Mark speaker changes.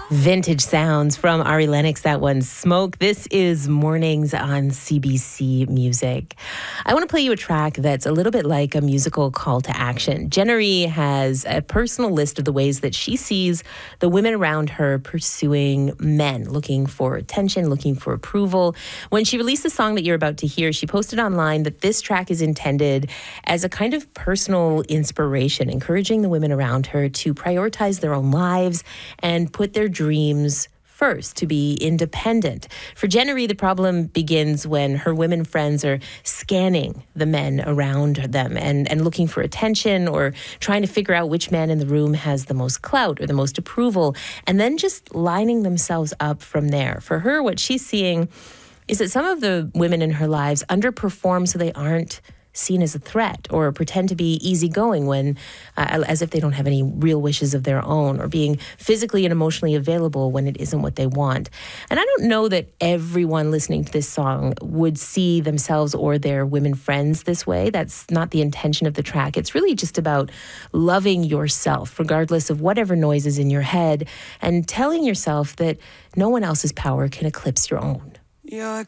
Speaker 1: Vintage sounds from Ari Lennox. That one, Smoke. This is Mornings on CBC Music. I want to play you a track that's a little bit like a musical call to action. Jennery has a personal list of the ways that she sees the women around her pursuing men, looking for attention, looking for approval. When she released the song that you're about to hear, she posted online that this track is intended as a kind of personal inspiration, encouraging the women around her to prioritize their own lives and put their dreams first, to be independent. For Jennery, the problem begins when her women friends are scanning the men around them and looking for attention or trying to figure out which man in the room has the most clout or the most approval, and then just lining themselves up from there. For her, what she's seeing is that some of the women in her lives underperform so they aren't seen as a threat, or pretend to be easygoing when, as if they don't have any real wishes of their own, or being physically and emotionally available when it isn't what they want. And I don't know that everyone listening to this song would see themselves or their women friends this way. That's not the intention of the track. It's really just about loving yourself, regardless of whatever noise is in your head, and telling yourself that no one else's power can eclipse your own.
Speaker 2: You're